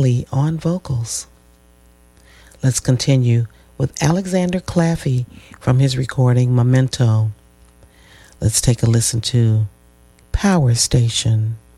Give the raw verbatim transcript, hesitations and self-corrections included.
Blakely on vocals. Let's continue with Alexander Claffey from his recording Memento. Let's take a listen to Power Station.